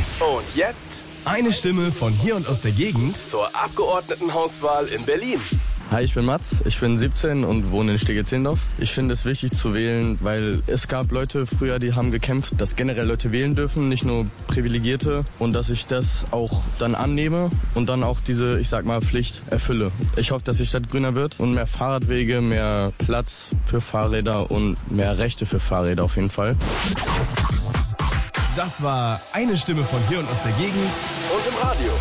Und jetzt eine Stimme von hier und aus der Gegend zur Abgeordnetenhauswahl in Berlin. Hi, ich bin Mats, ich bin 17 und wohne in Steglitz-Zehlendorf. Ich finde es wichtig zu wählen, weil es gab Leute früher, die haben gekämpft, dass generell Leute wählen dürfen, nicht nur Privilegierte. Und dass ich das auch dann annehme und dann auch diese, ich sag mal, Pflicht erfülle. Ich hoffe, dass die Stadt grüner wird und mehr Fahrradwege, mehr Platz für Fahrräder und mehr Rechte für Fahrräder auf jeden Fall. Das war eine Stimme von hier und aus der Gegend Und im Radio.